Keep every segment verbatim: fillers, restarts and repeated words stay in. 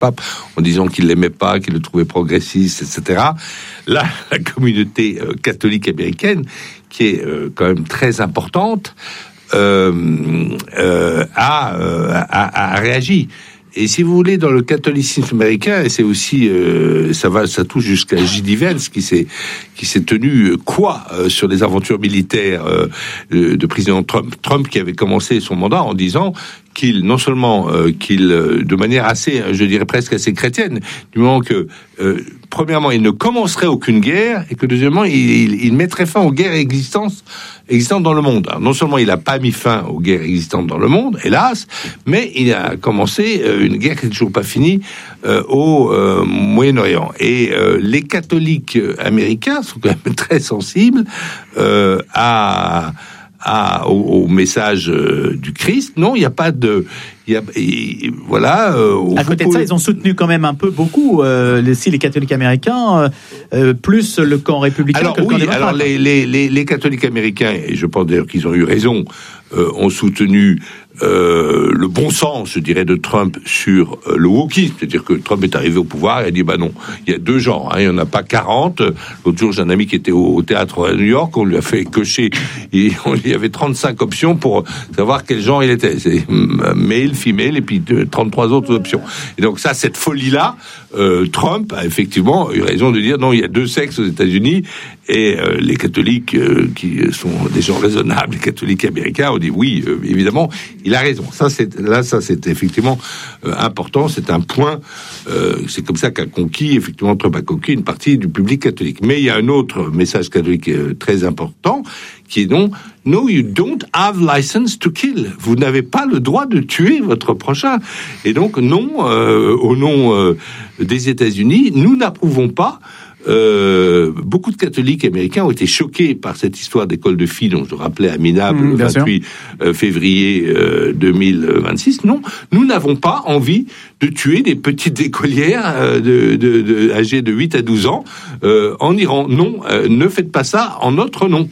pape en disant qu'il l'aimait pas, qu'il le trouvait progressiste, et cetera. Là, la communauté euh, catholique américaine, qui est euh, quand même très importante, euh, euh, a, euh, a, a réagi. Et si vous voulez, dans le catholicisme américain, et c'est aussi, euh, ça va, ça touche jusqu'à J D Vance, qui s'est, qui s'est tenu quoi euh, sur les aventures militaires euh, de, de président Trump. Trump qui avait commencé son mandat en disant qu'il, non seulement euh, qu'il, euh, de manière assez, je dirais presque assez chrétienne, du moment que, euh, premièrement, il ne commencerait aucune guerre, et que deuxièmement, il, il, il mettrait fin aux guerres existantes, existantes dans le monde. Alors, non seulement il n'a pas mis fin aux guerres existantes dans le monde, hélas, mais il a commencé euh, une guerre qui n'est toujours pas finie euh, au euh, Moyen-Orient. Et euh, les catholiques américains sont quand même très sensibles euh, à... À, au, au message euh, du Christ. Non, il n'y a pas de... Y a, y, voilà. Euh, à côté de ça, ils ont soutenu quand même un peu beaucoup euh, les, si les catholiques américains, euh, plus le camp républicain alors, que le oui, camp démocrate. Alors, les, les, les, les catholiques américains, et je pense d'ailleurs qu'ils ont eu raison, euh, ont soutenu euh, le bon sens, je dirais, de Trump sur euh, le wokisme. C'est-à-dire que Trump est arrivé au pouvoir et a dit, bah non, il y a deux genres, hein, il n'y en a pas quarante. L'autre jour, j'ai un ami qui était au, au théâtre à New York, on lui a fait cocher, et on, il y avait trente-cinq options pour savoir quel genre il était. C'est male, female, et puis trente-trois autres options. Et donc ça, cette folie-là, euh, Trump a effectivement eu raison de dire, non, il y a deux sexes aux États-Unis, et euh, les catholiques, euh, qui sont des gens raisonnables, les catholiques américains, ont dit oui, euh, évidemment, il a raison. Ça, c'est, là, ça, c'est effectivement euh, important. C'est un point. Euh, c'est comme ça qu'a conquis, effectivement, Trump a conquis une partie du public catholique. Mais il y a un autre message catholique euh, très important, qui est non, no, you don't have license to kill. Vous n'avez pas le droit de tuer votre prochain. Et donc, non, euh, au nom euh, des États-Unis, nous n'approuvons pas. Euh, beaucoup de catholiques américains ont été choqués par cette histoire d'école de filles dont je rappelais à Minable mmh, le vingt-huit euh, février euh, deux mille vingt-six. Non, nous n'avons pas envie de tuer des petites écolières euh, de, de, de, âgées de huit à douze ans euh, en Iran. Non, euh, ne faites pas ça en notre nom.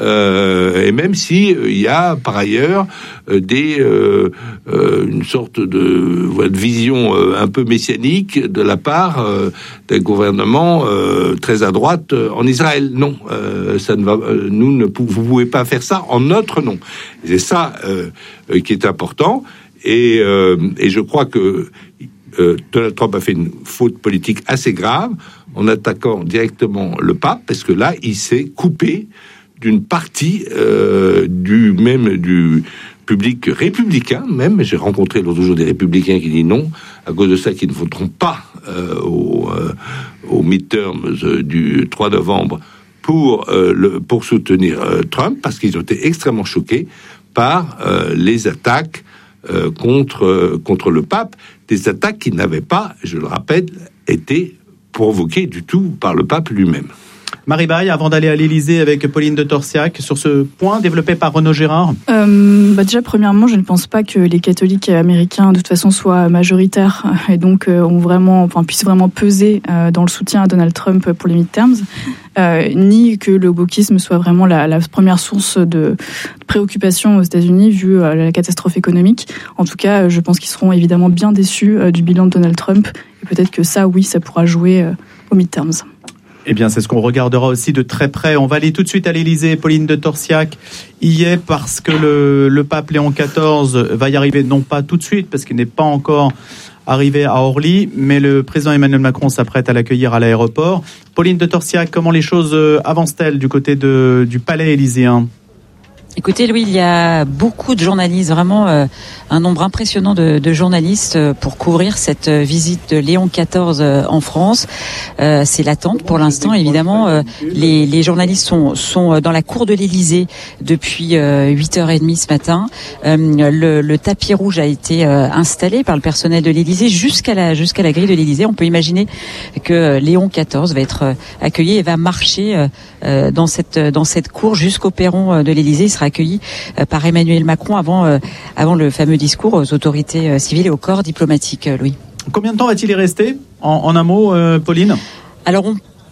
Euh, et même si il euh, y a par ailleurs euh, des euh, euh, une sorte de, voilà, de vision euh, un peu messianique de la part euh, d'un gouvernement euh, très à droite euh, en Israël. Non, euh, ça ne va. Euh, nous ne pou- vous pouvez pas faire ça en notre nom. C'est ça euh, euh, qui est important. Et, euh, et je crois que euh, Donald Trump a fait une faute politique assez grave en attaquant directement le pape, parce que là, il s'est coupé d'une partie euh, du même du public républicain. Même, j'ai rencontré l'autre jour des républicains qui disent non, à cause de ça, qu'ils ne voteront pas euh, au, euh, aux midterms euh, du trois novembre pour euh, le pour soutenir euh, Trump, parce qu'ils ont été extrêmement choqués par euh, les attaques euh, contre euh, contre le pape, des attaques qui n'avaient pas, je le rappelle, été provoquées du tout par le pape lui-même. Marie Baye, avant d'aller à l'Élysée avec Pauline de Torsiac, sur ce point développé par Renaud Gérard. Euh, bah déjà, premièrement, je ne pense pas que les catholiques américains, de toute façon, soient majoritaires et donc euh, ont vraiment, enfin, puissent vraiment peser euh, dans le soutien à Donald Trump pour les midterms, euh, ni que le wokisme soit vraiment la, la première source de préoccupation aux États-Unis vu euh, la catastrophe économique. En tout cas, je pense qu'ils seront évidemment bien déçus euh, du bilan de Donald Trump, et peut-être que ça, oui, ça pourra jouer euh, aux midterms. Eh bien, c'est ce qu'on regardera aussi de très près. On va aller tout de suite à l'Élysée. Pauline de Torsiac y est parce que le, le pape Léon quatorze va y arriver, non pas tout de suite, parce qu'il n'est pas encore arrivé à Orly, mais le président Emmanuel Macron s'apprête à l'accueillir à l'aéroport. Pauline de Torsiac, comment les choses avancent-elles du côté de, du palais élyséen ? Écoutez, Louis, il y a beaucoup de journalistes, vraiment euh, un nombre impressionnant de, de journalistes euh, pour couvrir cette euh, visite de Léon quatorze euh, en France. Euh, c'est l'attente pour l'instant, évidemment. Euh, les, les journalistes sont, sont dans la cour de l'Élysée depuis euh, huit heures trente ce matin. Euh, le, le tapis rouge a été euh, installé par le personnel de l'Élysée jusqu'à la, jusqu'à la grille de l'Élysée. On peut imaginer que euh, Léon quatorze va être euh, accueilli et va marcher euh, euh, dans cette, dans cette cour jusqu'au perron euh, de l'Élysée. Il sera accueilli par Emmanuel Macron avant, euh, avant le fameux discours aux autorités civiles et au corps diplomatique, Louis. Combien de temps va-t-il y rester ? En, en un mot, euh, Pauline ? Alors, on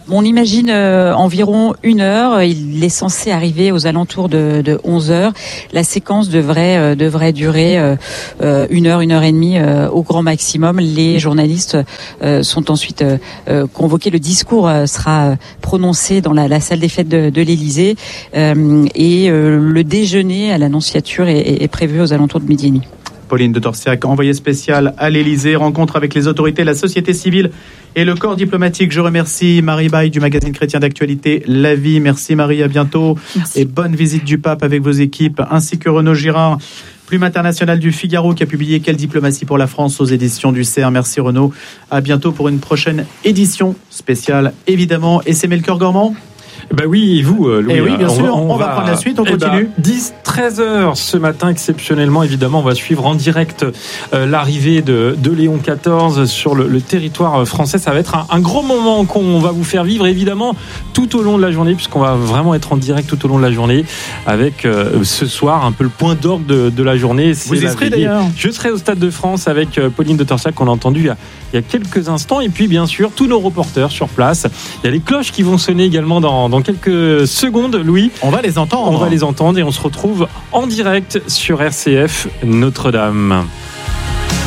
On imagine euh, environ une heure. Il est censé arriver aux alentours de, de onze heures. La séquence devrait euh, devrait durer euh, euh, une heure, une heure et demie euh, au grand maximum. Les journalistes euh, sont ensuite euh, convoqués. Le discours euh, sera prononcé dans la, la salle des fêtes de, de l'Élysée euh, et euh, le déjeuner à l'Annonciature est, est, est prévu aux alentours de midi et demi. Pauline de Torsiac, envoyée spéciale à l'Élysée, rencontre avec les autorités, la société civile et le corps diplomatique. Je remercie Marie Baye du magazine chrétien d'actualité La Vie. Merci Marie, à bientôt. Merci. Et bonne visite du pape avec vos équipes, ainsi que Renaud Girard, plume internationale du Figaro, qui a publié Quelle diplomatie pour la France aux éditions du C E R. Merci Renaud. À bientôt pour une prochaine édition spéciale, évidemment. Et c'est Melchior Gormand. Ben oui, et vous, Louis. Et oui, bien on, sûr, on, on, on va, va prendre la suite, on continue. Ben, dix, treize heures ce matin, exceptionnellement, évidemment, on va suivre en direct euh, l'arrivée de, de Léon quatorze sur le, le territoire français. Ça va être un, un gros moment qu'on va vous faire vivre, évidemment, tout au long de la journée, puisqu'on va vraiment être en direct tout au long de la journée, avec euh, ce soir un peu le point d'orgue de, de la journée. C'est vous y serez d'ailleurs. Je serai au Stade de France avec euh, Pauline de Torsiac, qu'on a entendu il y a, il y a quelques instants, et puis bien sûr, tous nos reporters sur place. Il y a les cloches qui vont sonner également dans, dans quelques secondes, Louis. On va les entendre. On va les entendre et on se retrouve en direct sur R C F Notre-Dame.